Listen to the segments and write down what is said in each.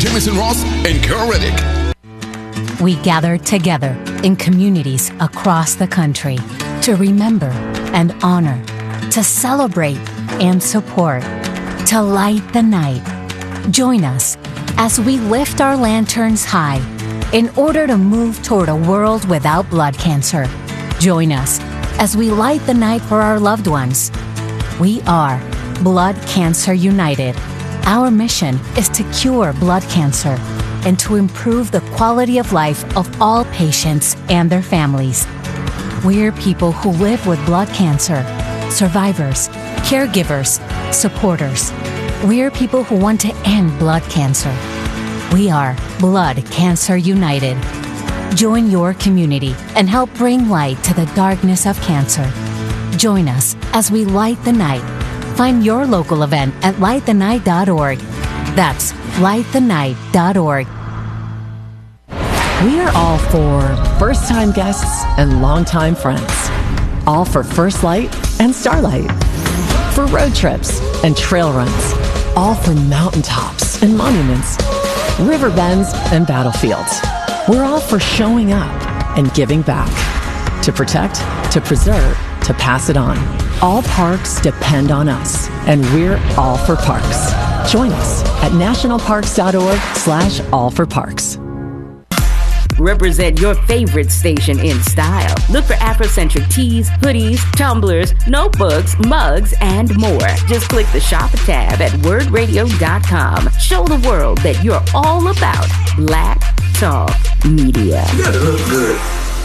Jamison Ross, and Carol Reddick. We gather together in communities across the country to remember and honor, to celebrate and support, to light the night. Join us as we lift our lanterns high in order to move toward a world without blood cancer. Join us as we light the night for our loved ones. We are Blood Cancer United. Our mission is to cure blood cancer and to improve the quality of life of all patients and their families. We're people who live with blood cancer, survivors, caregivers, supporters. We're people who want to end blood cancer. We are Blood Cancer United. Join your community and help bring light to the darkness of cancer. Join us as we light the night. Find your local event at lightthenight.org. That's lightthenight.org. We are all for first-time guests and longtime friends. All for First Light and Starlight. For road trips and trail runs. All for mountaintops and monuments, river bends and battlefields. We're all for showing up and giving back. To protect, to preserve, to pass it on. All parks depend on us, and we're all for parks. Join us at nationalparks.org/allforparks. Represent your favorite station in style. Look for Afrocentric tees, hoodies, tumblers, notebooks, mugs, and more. Just click the Shop tab at wordradio.com. Show the world that you're all about Black Talk Media. You gotta look good.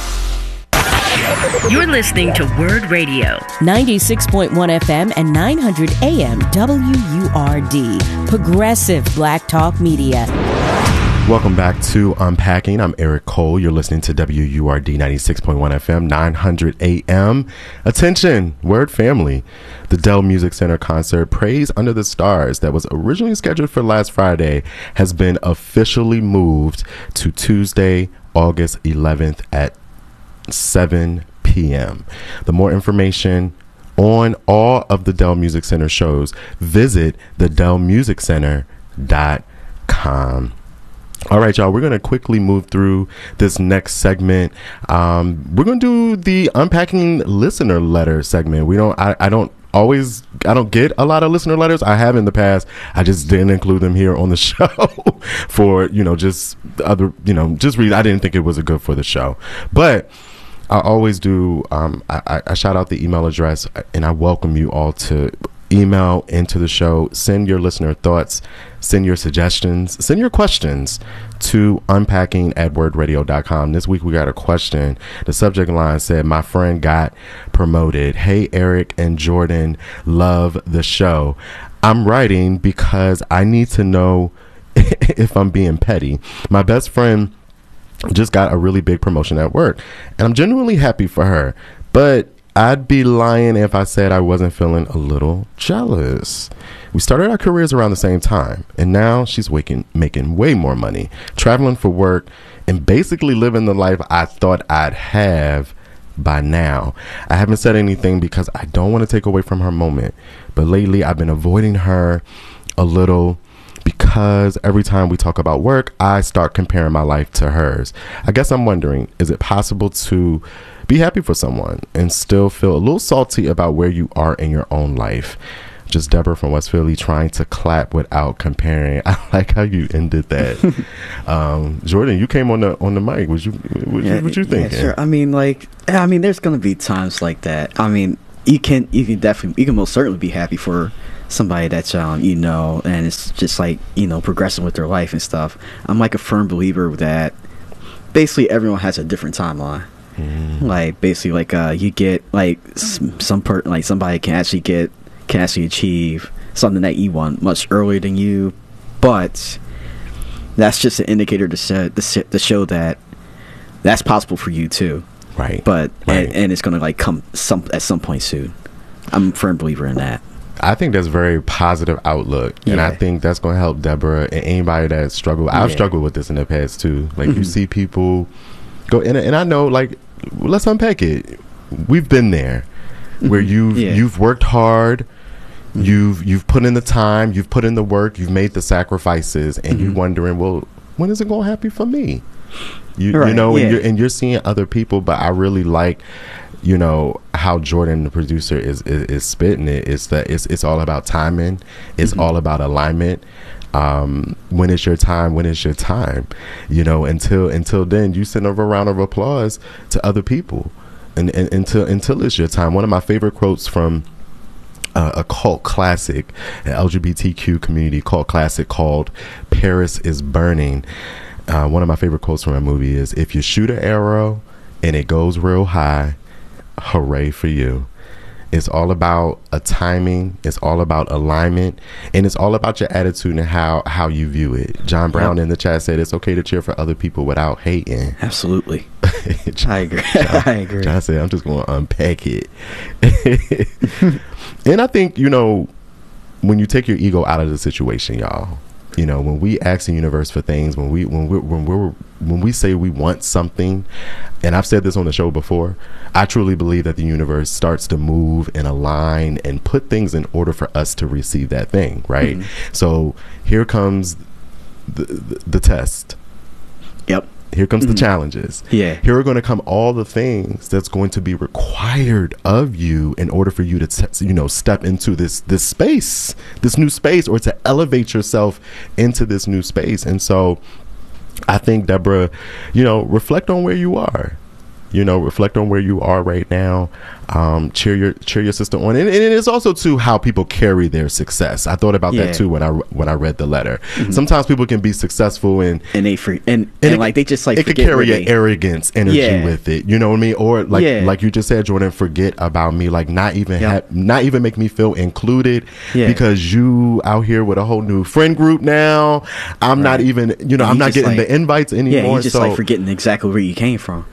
You're listening to Word Radio, 96.1 FM and 900 AM WURD, Progressive Black Talk Media. Welcome back to Unpacking. I'm Eric Cole. You're listening to WURD 96.1 FM, 900 AM. Attention, Word family. The Dell Music Center concert, Praise Under the Stars, that was originally scheduled for last Friday, has been officially moved to Tuesday, August 11th at 7 p.m. The more information on all of the Dell Music Center shows, visit thedellmusiccenter.com. All right, y'all, we're going to quickly move through this next segment. We're going to do the Unpacking listener letter segment. I don't get a lot of listener letters. I have in the past. I just didn't include them here on the show for, just read. I didn't think it was a good for the show, but I always do. I shout out the email address, and I welcome you all to email into the show. Send your listener thoughts, send your suggestions, send your questions to unpacking@wordradio.com. This week we got a question. The subject line said, "My friend got promoted. Hey Eric and Jordan, love the show. I'm writing because I need to know if I'm being petty. My best friend just got a really big promotion at work, and I'm genuinely happy for her, but I'd be lying if I said I wasn't feeling a little jealous. We started our careers around the same time, and now she's making way more money, traveling for work, and basically living the life I thought I'd have by now. I haven't said anything because I don't want to take away from her moment, but lately I've been avoiding her a little because every time we talk about work, I start comparing my life to hers. I guess I'm wondering, is it possible to be happy for someone and still feel a little salty about where you are in your own life?" Just Deborah from West Philly, trying to clap without comparing. I like how you ended that. Jordan, you came on the mic. What you thinking? Yeah, sure. I mean, there's gonna be times like that. I mean, you can most certainly be happy for somebody that's and it's just progressing with their life and stuff. I'm like a firm believer that basically everyone has a different timeline. You get somebody can actually achieve something that you want much earlier than you, but that's just an indicator to show that that's possible for you too. Right. But right. And it's gonna come at some point soon. I'm a firm believer in that. I think that's a very positive outlook, and I think that's going to help Deborah and anybody that struggled. I've struggled with this in the past too. You see people go in, and I know, let's unpack it. We've been there, where you've worked hard, You've put in the time, you've put in the work, you've made the sacrifices, and you're wondering, well, when is it going to happen for me? You know, and you're seeing other people, but I really like, you know, how Jordan, the producer, is spitting it. It's that it's all about timing. It's all about alignment. When it's your time, when it's your time, you know, until then you send a round of applause to other people, and until it's your time. One of my favorite quotes from a cult classic, an LGBTQ community cult classic called Paris is Burning. One of my favorite quotes from a movie is, if you shoot an arrow and it goes real high, hooray for you. It's all about a timing. It's all about alignment, and it's all about your attitude and how you view it. John Brown in the chat said it's okay to cheer for other people without hating. Absolutely. I agree. I agree. John said, I'm just going to unpack it. And I think, you know, when you take your ego out of the situation, y'all, you know, when we ask the universe for things, when we say we want something, and I've said this on the show before, I truly believe that the universe starts to move and align and put things in order for us to receive that thing, right? So here comes the test. Yep. Here comes the challenges. Yeah. Here are going to come all the things that's going to be required of you in order for you to, you know, step into this space, this new space, or to elevate yourself into this new space. And so I think, Deborah, you know, reflect on where you are. You know, reflect on where you are right now. Cheer your sister on, and it is also too how people carry their success. I thought about that too when I read the letter. Sometimes people can be successful and they like they just like it could carry an arrogance energy with it. You know what I mean? Or like you just said, Jordan, forget about me. Like not even make me feel included because you out here with a whole new friend group now. I'm not even, you know, I'm not getting the invites anymore. Yeah, you just like forgetting exactly where you came from.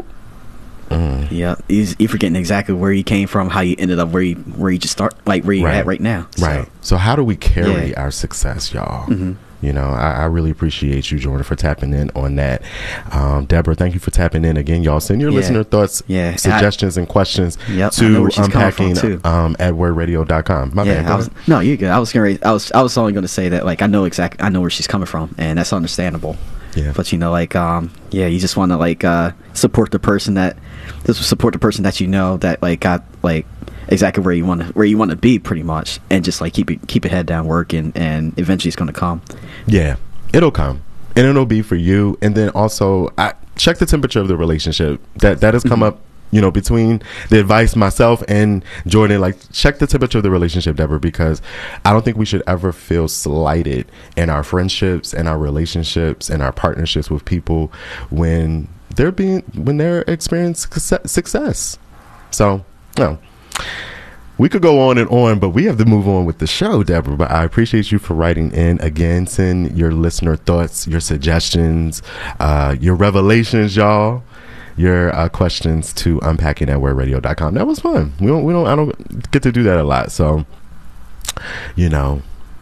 Yeah, you're forgetting exactly where you came from, how you ended up where you just start, like where you're at right now. Right. So how do we carry our success, y'all? You know, I really appreciate you, Jordan, for tapping in on that. Deborah, thank you for tapping in again, y'all. Send your listener thoughts, suggestions, and questions to unpacking at wordradio.com. My bad. No, you're good. I was only going to say that, like, I know where she's coming from, and that's understandable. Yeah. But you know, like, you just want to like support the person that you know that like got like exactly where you want to be, pretty much, and just like keep your head down, working, and eventually it's going to come. Yeah, it'll come, and it'll be for you. And then also, check the temperature of the relationship that has come up. You know, between the advice myself and Jordan, like check the temperature of the relationship, Deborah, because I don't think we should ever feel slighted in our friendships and our relationships and our partnerships with people when they're experiencing success. So, no. We could go on and on, but we have to move on with the show, Deborah. But I appreciate you for writing in again. Send your listener thoughts, your suggestions, your revelations, y'all. Your questions to unpacking@wordradio.com. That was fun. I don't get to do that a lot. So, you know,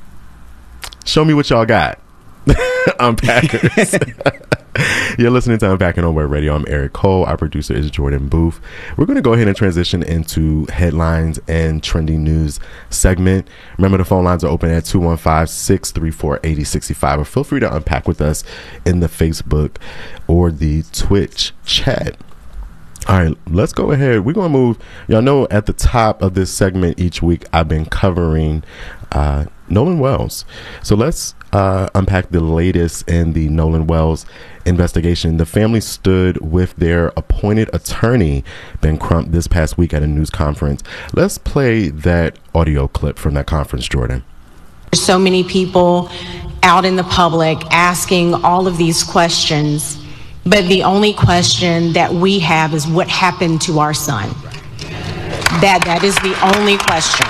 show me what y'all got. Unpackers. You're listening to Unpacking on Word Radio. I'm Eric Cole. Our producer is Jordan Booth. We're going to go ahead and transition into headlines and trending news segment. Remember, the phone lines are open at 215-634-8065. Or feel free to unpack with us in the Facebook or the Twitch chat. All right, let's go ahead. We're going to move. Y'all know at the top of this segment each week, I've been covering Nolan Wells. So let's unpack the latest in the Nolan Wells investigation. The family stood with their appointed attorney, Ben Crump, this past week at a news conference. Let's play that audio clip from that conference, Jordan. There's so many people out in the public asking all of these questions, but the only question that we have is what happened to our son. That is the only question.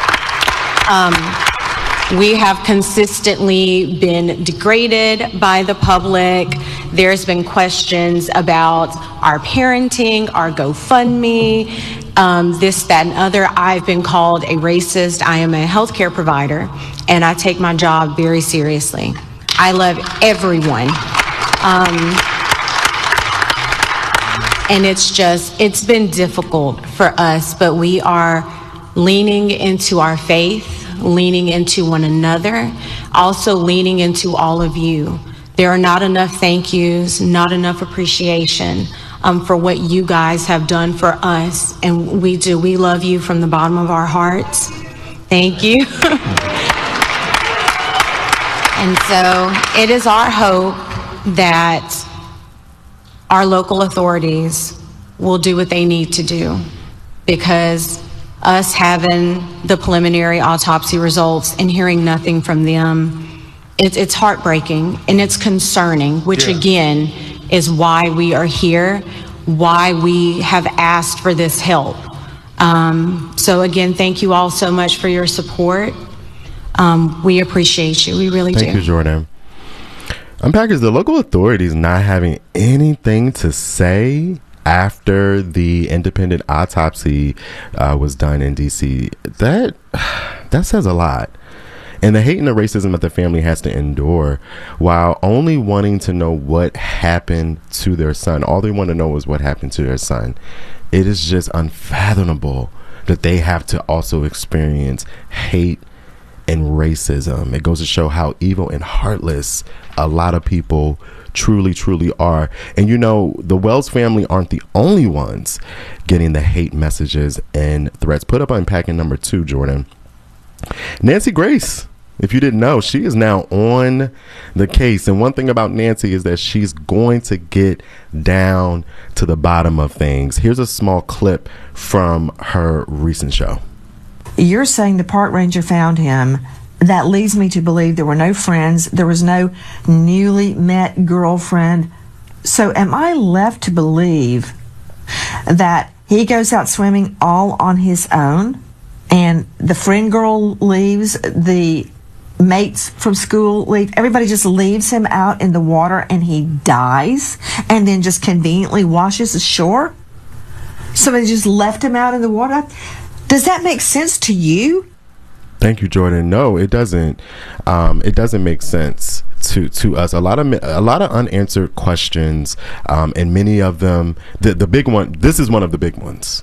We have consistently been degraded by the public. There's been questions about our parenting, our GoFundMe, this, that, and other. I've been called a racist. I am a healthcare provider, and I take my job very seriously. I love everyone. And it's been difficult for us, but we are leaning into our faith. leaning into one another, also leaning into all of you. There are not enough thank yous, not enough appreciation for what you guys have done for us. And we do. We love you from the bottom of our hearts. Thank you. And so it is our hope that our local authorities will do what they need to do, because us having the preliminary autopsy results and hearing nothing from them, it's heartbreaking and it's concerning, which again is why we are here, why we have asked for this help. So again, thank you all so much for your support. We appreciate you. We really do. Thank you, Jordan. Unpackers, the local authorities not having anything to say after the independent autopsy was done in DC, that says a lot. And the hate and the racism that the family has to endure while only wanting to know what happened to their son. All they want to know is what happened to their son. It is just unfathomable that they have to also experience hate and racism. It goes to show how evil and heartless a lot of people truly are. And you know, the Wells family aren't the only ones getting the hate messages and threats. Put up unpacking number 2, Jordan. Nancy Grace, if you didn't know, she is now on the case. And one thing about Nancy is that she's going to get down to the bottom of things. Here's a small clip from her recent show. You're saying the park ranger found him. That leads me to believe there were no friends. There was no newly met girlfriend. So am I left to believe that he goes out swimming all on his own and the friend girl leaves, the mates from school leave, everybody just leaves him out in the water and he dies and then just conveniently washes ashore? Somebody just left him out in the water? Does that make sense to you? Thank you, Jordan. No, it doesn't. It doesn't make sense to us. A lot of unanswered questions, and many of them. The big one. This is one of the big ones.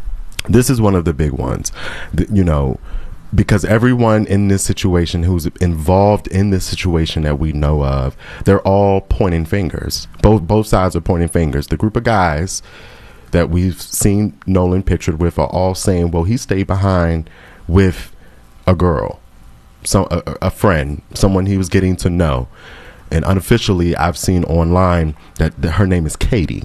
You know, because everyone in this situation who's involved in this situation that we know of, they're all pointing fingers. Both sides are pointing fingers. The group of guys that we've seen Nolan pictured with are all saying, well, he stayed behind with a girl, a friend, someone he was getting to know. And unofficially, I've seen online that her name is Katie.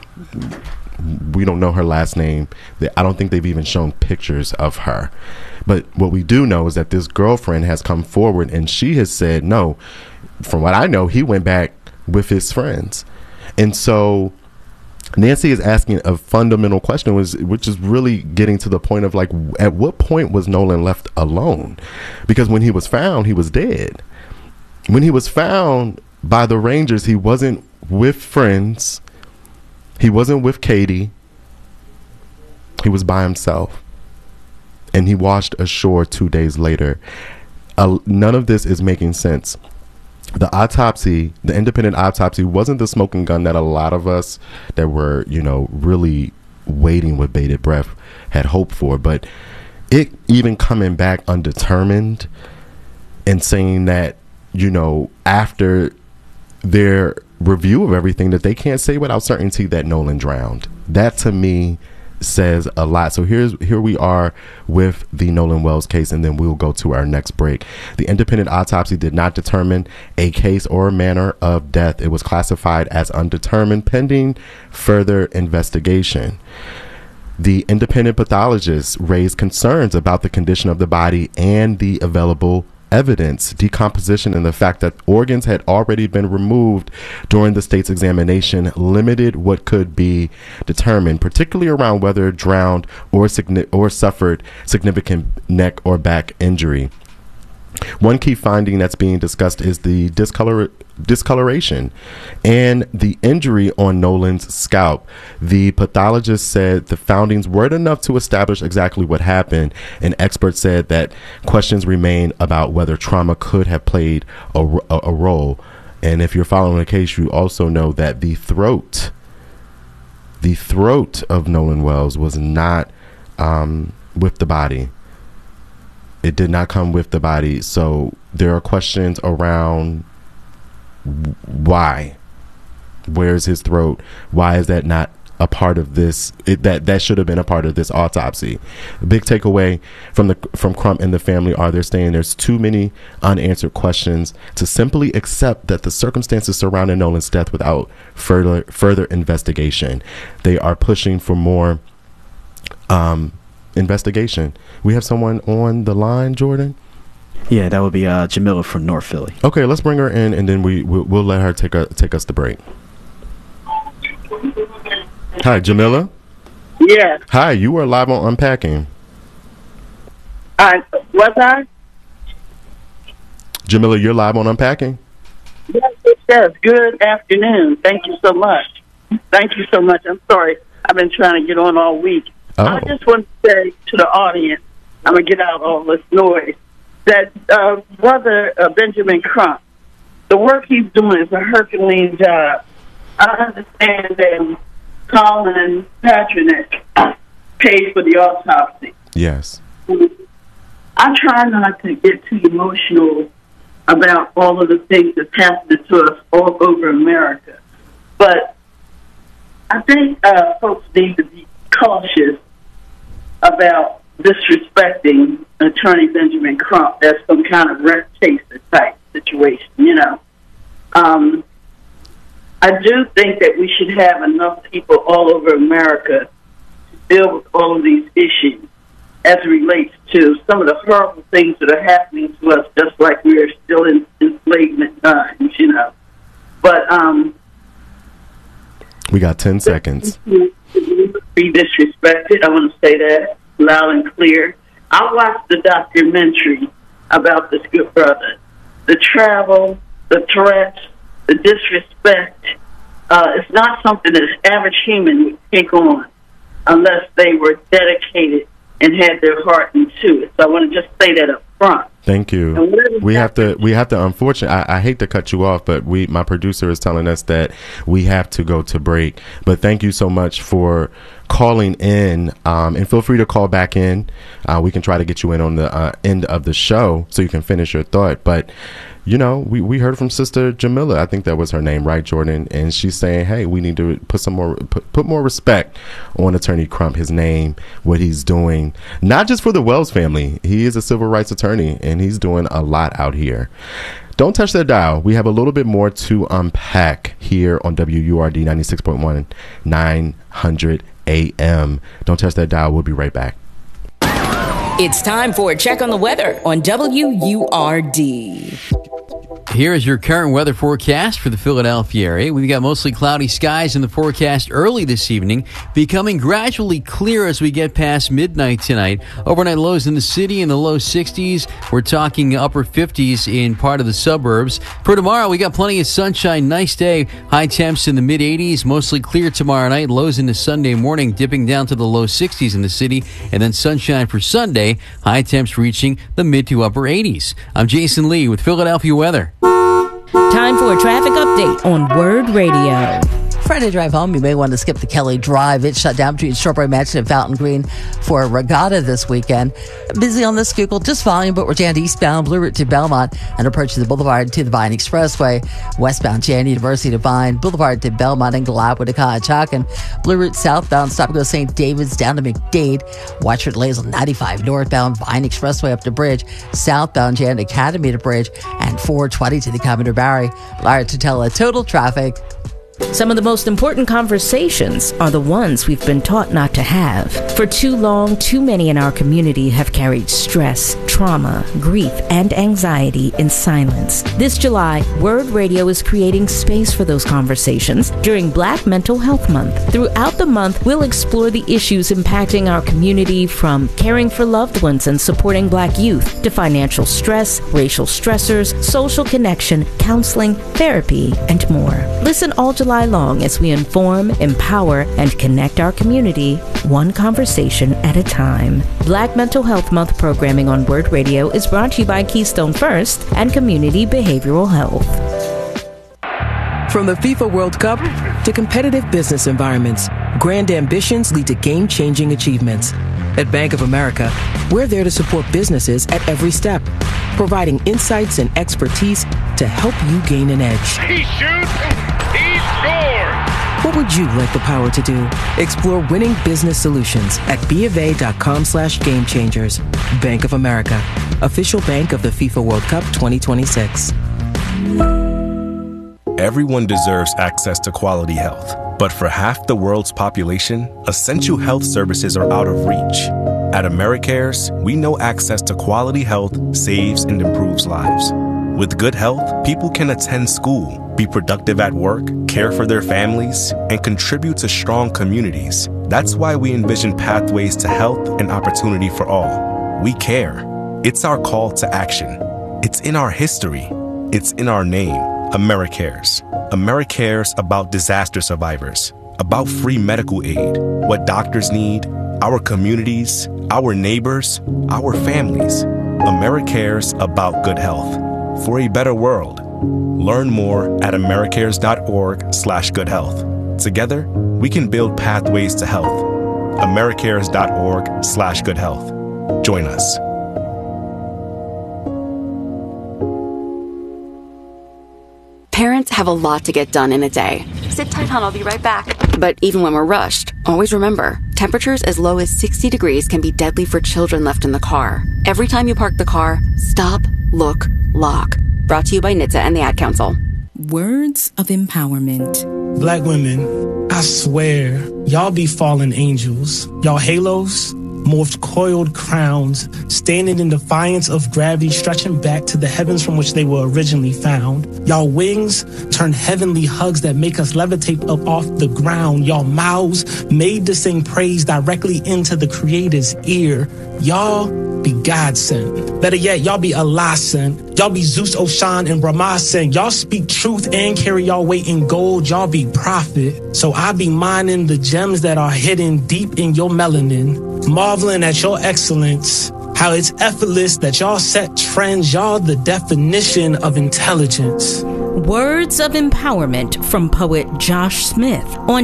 We don't know her last name. I don't think they've even shown pictures of her. But what we do know is that this girlfriend has come forward and she has said, no, from what I know, he went back with his friends. And so Nancy is asking a fundamental question, which is really getting to the point of, like, at what point was Nolan left alone? Because when he was found, he was dead. When he was found by the Rangers, he wasn't with friends. He wasn't with Katie. He was by himself. And he washed ashore 2 days later. None of this is making sense. The autopsy, the independent autopsy, wasn't the smoking gun that a lot of us that were, you know, really waiting with bated breath had hoped for. But it even coming back undetermined and saying that, you know, after their review of everything, that they can't say without certainty that Nolan drowned. That to me says a lot. So here we are with the Nolan Wells case, and then we'll go to our next break. The independent autopsy did not determine a case or manner of death. It was classified as undetermined pending further investigation. The independent pathologists raised concerns about the condition of the body and the available evidence, decomposition, and the fact that organs had already been removed during the state's examination limited what could be determined, particularly around whether drowned or suffered significant neck or back injury. One key finding that's being discussed is the discoloration and the injury on Nolan's scalp. The pathologist said the findings weren't enough to establish exactly what happened, and experts said that questions remain about whether trauma could have played a role. And if you're following the case, you also know that the throat of Nolan Wells was not with the body. It did not come with the body. So there are questions around why. Where's his throat? Why is that not a part of this? That should have been a part of this autopsy. A big takeaway from Crump and the family are they're saying there's too many unanswered questions to simply accept that the circumstances surrounding Nolan's death without further investigation. They are pushing for more investigation. We have someone on the line, Jordan. Yeah, that would be Jamila from North Philly. Okay, let's bring her in, and then we'll let her take us to break. Hi, Jamila. Yes. Hi, you are live on Unpacking. Was I? Jamila, you're live on Unpacking. Yes. Good afternoon. Thank you so much. I'm sorry. I've been trying to get on all week. Oh. I just want to say to the audience, I'm going to get out all this noise, that Brother Benjamin Crump, the work he's doing is a Herculean job. I understand that Colin Patrick paid for the autopsy. Yes. I try not to get too emotional about all of the things that's happening to us all over America. But I think folks need to be cautious about disrespecting Attorney Benjamin Crump as some kind of rent chaser type situation, you know. I do think that we should have enough people all over America to deal with all of these issues as it relates to some of the horrible things that are happening to us, just like we are still in enslavement times, you know. But we got 10 seconds. Be disrespected. I want to say that loud and clear. I watched the documentary about this good brother. The travel, the threats, the disrespect, it's not something that an average human would take on unless they were dedicated and had their heart into it. So I want to just say that up front. Thank you. We have to unfortunately, I hate to cut you off, but my producer is telling us that we have to go to break. But thank you so much for calling in, and feel free to call back in. We can try to get you in on the end of the show so you can finish your thought. But you know, we heard from Sister Jamila, I think that was her name, right, Jordan? And she's saying, hey, we need to put more respect on Attorney Crump, his name, what he's doing, not just for the Wells family. He is a civil rights attorney, and he's doing a lot out here. Don't touch that dial. We have a little bit more to unpack here on WURD 96.1, 900 AM. Don't touch that dial. We'll be right back. It's time for a check on the weather on WURD. Here is your current weather forecast for the Philadelphia area. We've got mostly cloudy skies in the forecast early this evening, becoming gradually clear as we get past midnight tonight. Overnight lows in the city in the low 60s. We're talking upper 50s in part of the suburbs. For tomorrow, we got plenty of sunshine. Nice day. High temps in the mid 80s. Mostly clear tomorrow night. Lows into Sunday morning, dipping down to the low 60s in the city. And then sunshine for Sunday. High temps reaching the mid to upper 80s. I'm Jason Lee with Philadelphia Weather. Time for a traffic update on Word Radio. Friday drive home, you may want to skip the Kelly Drive. It's shut down between Strawberry Mansion and Fountain Green for a regatta this weekend. Busy on the Schuylkill, just volume, but we're jammed eastbound, Blue Route to Belmont, and approaching the Boulevard to the Vine Expressway. Westbound, Jan University to Vine, Boulevard to Belmont, and Gladwood to Conshohocken. Blue Route southbound, stop and go St. David's down to McDade. Watchford Lazel 95 northbound, Vine Expressway up to Bridge. Southbound, Jan Academy to Bridge, and 420 to the Commodore Barry. Lara Tutela, total traffic. Some of the most important conversations are the ones we've been taught not to have. For too long, too many in our community have carried stress, trauma, grief, and anxiety in silence. This July, Word Radio is creating space for those conversations during Black Mental Health Month. Throughout the month, we'll explore the issues impacting our community, from caring for loved ones and supporting Black youth to financial stress, racial stressors, social connection, counseling, therapy, and more. Listen all July long as we inform, empower, and connect our community, one conversation at a time. Black Mental Health Month programming on Word Radio is brought to you by Keystone First and Community Behavioral Health. From the FIFA World Cup to competitive business environments, grand ambitions lead to game-changing achievements. At Bank of America, We're there to support businesses at every step, providing insights and expertise to help you gain an edge. He shoots, he scores! What would you like the power to do? Explore winning business solutions at BofA.com/gamechangers. Bank of America, official bank of the FIFA World Cup 2026. Everyone deserves access to quality health, but for half the world's population, essential health services are out of reach. At AmeriCares, we know access to quality health saves and improves lives. With good health, people can attend school, be productive at work, care for their families, and contribute to strong communities. That's why we envision pathways to health and opportunity for all. We care. It's our call to action. It's in our history. It's in our name. AmeriCares. AmeriCares about disaster survivors, about free medical aid, what doctors need, our communities, our neighbors, our families. AmeriCares about good health. For a better world. Learn more at americares.org/goodhealth. Together, we can build pathways to health. americares.org/goodhealth. Join us. Parents have a lot to get done in a day. Sit tight, hon. I'll be right back. But even when we're rushed, always remember, temperatures as low as 60 degrees can be deadly for children left in the car. Every time you park the car, stop, look, lock. Brought to you by NHTSA and the Ad Council. Words of empowerment. Black women, I swear, y'all be fallen angels. Y'all halos, morphed coiled crowns, standing in defiance of gravity, stretching back to the heavens from which they were originally found. Y'all wings turn heavenly hugs that make us levitate up off the ground. Y'all mouths made to sing praise directly into the Creator's ear. Y'all be God sent. Better yet, y'all be Allah sent. Y'all be Zeus, Oshan, and Brahma sent. Y'all speak truth and carry y'all weight in gold. Y'all be prophet. So I be mining the gems that are hidden deep in your melanin, marveling at your excellence, how it's effortless that y'all set trends. Y'all the definition of intelligence. Words of empowerment from poet Josh Smith on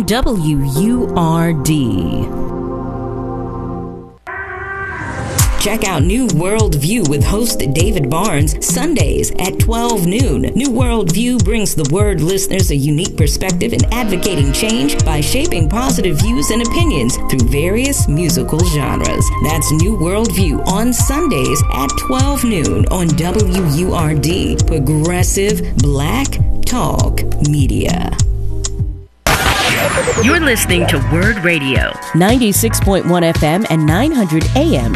WURD. Check out New World View with host David Barnes, Sundays at 12 noon. New World View brings the Word listeners a unique perspective in advocating change by shaping positive views and opinions through various musical genres. That's New World View on Sundays at 12 noon on WURD, Progressive Black Talk Media. You're listening to Word Radio. 96.1 FM and 900 AM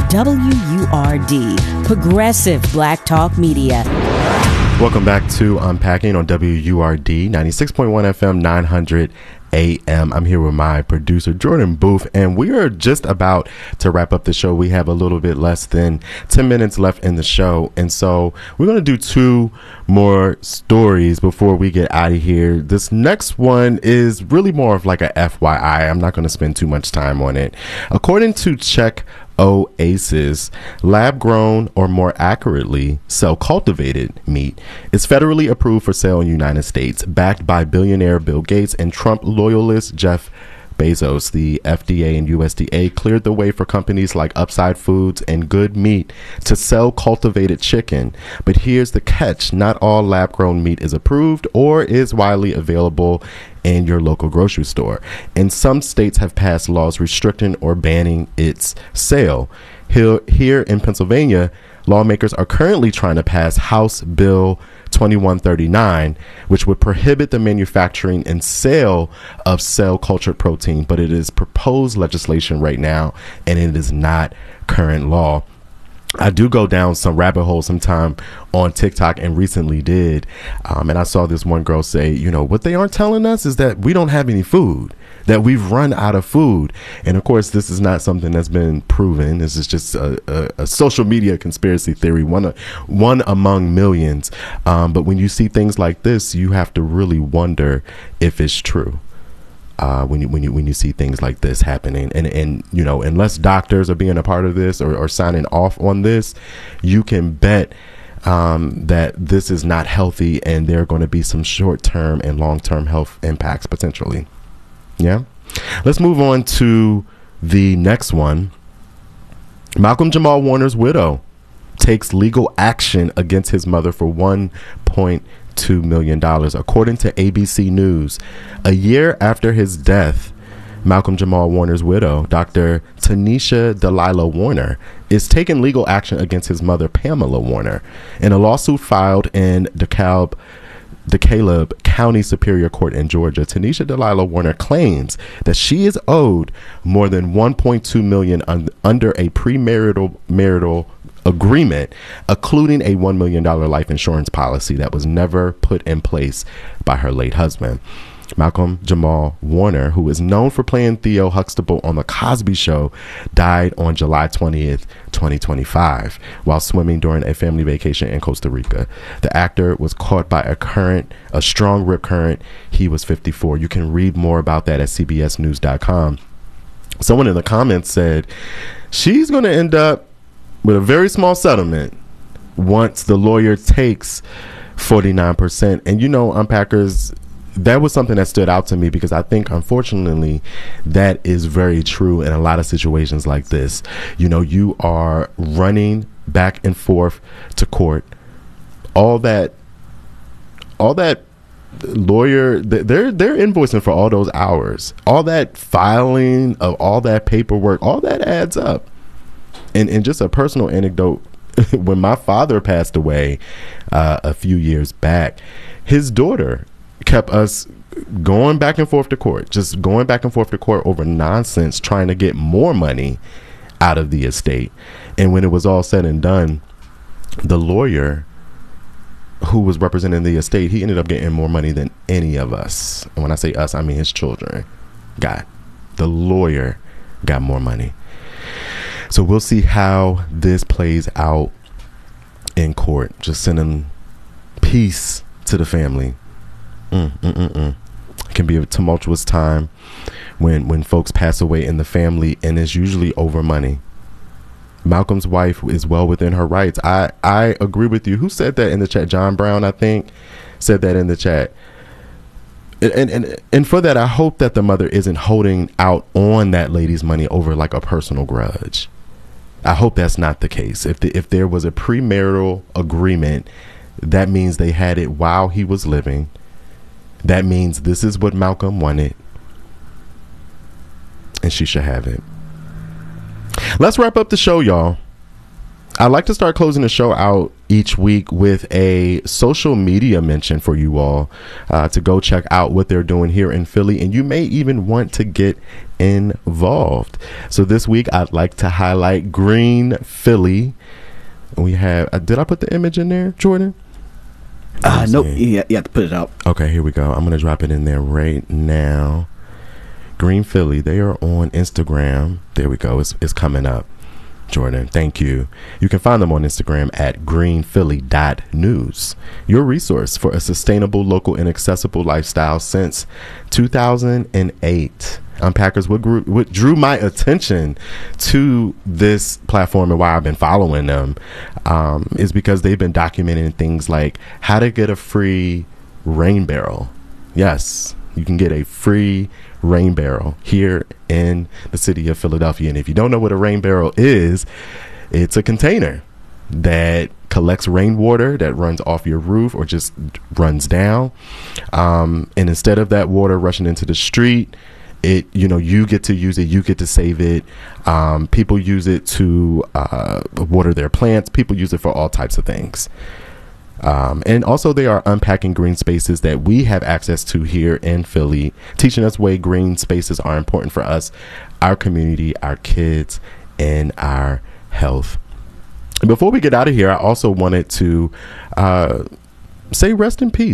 WURD. Progressive Black Talk Media. Welcome back to Unpacking on WURD 96.1 FM 900 AM. I'm here with my producer Jordan Booth, and we are just about to wrap up the show. We have a little bit less than 10 minutes left in the show, and so we're going to do two more stories before we get out of here. This next one is really more of like a FYI. I'm not going to spend too much time on it. According to Check Oasis, lab-grown, or more accurately, cell-cultivated meat is federally approved for sale in the United States, backed by billionaire Bill Gates and Trump loyalist Jeff Bezos. The FDA and USDA cleared the way for companies like Upside Foods and Good Meat to sell cultivated chicken. But here's the catch: not all lab-grown meat is approved or is widely available in your local grocery store, and some states have passed laws restricting or banning its sale. Here in Pennsylvania, lawmakers are currently trying to pass House Bill 2139, which would prohibit the manufacturing and sale of cell-cultured protein, but it is proposed legislation right now, and it is not current law. I do go down some rabbit holes sometime on TikTok, and recently did. And I saw this one girl say, you know, what they aren't telling us is that we don't have any food, that we've run out of food. And of course, this is not something that's been proven. This is just a social media conspiracy theory, one among millions. But when you see things like this, you have to really wonder if it's true. When you see things like this happening, and you know, unless doctors are being a part of this or signing off on this, you can bet that this is not healthy, and there are going to be some short-term and long-term health impacts potentially. Yeah, let's move on to the next one. Malcolm Jamal Warner's widow takes legal action against his mother for $1.2 million. According to ABC News, a year after his death, Malcolm Jamal Warner's widow, Dr. Tanisha Delilah Warner, is taking legal action against his mother, Pamela Warner, in a lawsuit filed in DeKalb County Superior Court in Georgia. Tanisha Delilah Warner claims that she is owed more than $1.2 million under a premarital agreement, including a $1 million life insurance policy that was never put in place by her late husband. Malcolm Jamal Warner, who is known for playing Theo Huxtable on The Cosby Show, died on July 20th, 2025, while swimming during a family vacation in Costa Rica. The actor was caught by a strong rip current. He was 54. You can read more about that at cbsnews.com. Someone in the comments said she's going to end up with a very small settlement once the lawyer takes 49%. And Unpackers, that was something that stood out to me, because I think, unfortunately, that is very true in a lot of situations like this. You are running back and forth to court. All that lawyer, they're invoicing for all those hours, all that filing of all that paperwork, all that adds up. And just a personal anecdote, when my father passed away a few years back, his daughter kept us going back and forth to court, over nonsense, trying to get more money out of the estate. And when it was all said and done, the lawyer who was representing the estate, he ended up getting more money than any of us. And when I say us, I mean his children the lawyer got more money. So we'll see how this plays out in court. Just sending peace to the family. It can be a tumultuous time when folks pass away in the family, and it's usually over money. Malcolm's wife is well within her rights. I agree with you. Who said that in the chat? John Brown, I think, said that in the chat. And for that, I hope that the mother isn't holding out on that lady's money over like a personal grudge. I hope that's not the case. If there was a premarital agreement, that means they had it while he was living. That means this is what Malcolm wanted, and she should have it. Let's wrap up the show, y'all. I'd like to start closing the show out each week with a social media mention for you all to go check out what they're doing here in Philly, and you may even want to get involved. So this week, I'd like to highlight Green Philly. We have, did I put the image in there, Jordan? Nope. You have to put it up. Okay, here we go. I'm going to drop it in there right now. Green Philly. They are on Instagram. There we go. It's coming up. Jordan, thank you. You can find them on Instagram at greenphilly.news. Your resource for a sustainable, local, and accessible lifestyle since 2008. Unpackers, what drew my attention to this platform and why I've been following them is because they've been documenting things like how to get a free rain barrel. Yes, you can get a free rain barrel here in the city of Philadelphia. And if you don't know what a rain barrel is, it's a container that collects rainwater that runs off your roof or just runs down. And instead of that water rushing into the street, you get to use it, you get to save it. People use it to water their plants. People use it for all types of things. And also they are unpacking green spaces that we have access to here in Philly, teaching us why green spaces are important for us, our community, our kids, and our health. Before we get out of here, I also wanted to say rest in peace